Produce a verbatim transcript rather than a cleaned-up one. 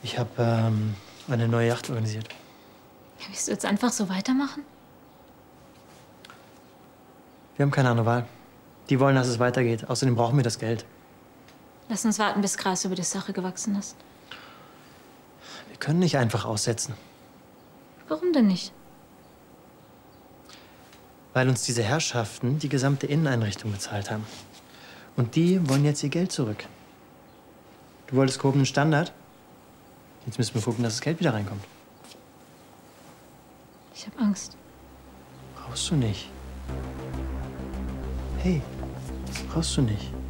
Ich habe ähm, eine neue Yacht organisiert. Ja, willst du jetzt einfach so weitermachen? Wir haben keine andere Wahl. Die wollen, dass es weitergeht. Außerdem brauchen wir das Geld. Lass uns warten, bis Gras über die Sache gewachsen ist. Wir können nicht einfach aussetzen. Warum denn nicht? Weil uns diese Herrschaften die gesamte Inneneinrichtung bezahlt haben. Und die wollen jetzt ihr Geld zurück. Du wolltest gehobenen Standard? Jetzt müssen wir gucken, dass das Geld wieder reinkommt. Ich habe Angst. Brauchst du nicht. Hey, brauchst du nicht.